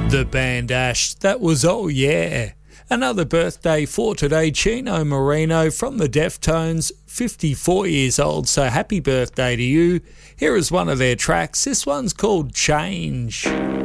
The band Ash, that was Oh Yeah. Another birthday for today, Chino Moreno from the Deftones, 54 years old, so happy birthday to you. Here is one of their tracks. This one's called Change.